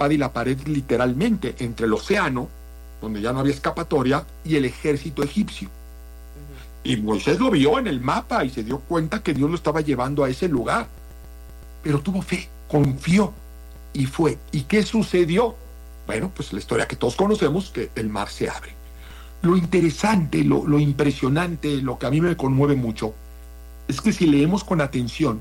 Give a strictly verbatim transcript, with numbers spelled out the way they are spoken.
espada y la pared literalmente entre el océano, donde ya no había escapatoria, y el ejército egipcio. Y Moisés lo vio en el mapa y se dio cuenta que Dios lo estaba llevando a ese lugar. Pero tuvo fe, confió y fue. ¿Y qué sucedió? Bueno, pues la historia que todos conocemos, que el mar se abre. Lo interesante, lo, lo impresionante, lo que a mí me conmueve mucho, es que si leemos con atención,